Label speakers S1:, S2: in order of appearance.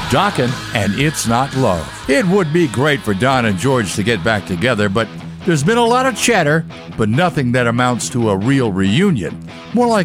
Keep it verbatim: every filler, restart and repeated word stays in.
S1: Dokken and It's Not Love. It would be great for Don and George to get back together, but there's been a lot of chatter, but nothing that amounts to a real reunion. More like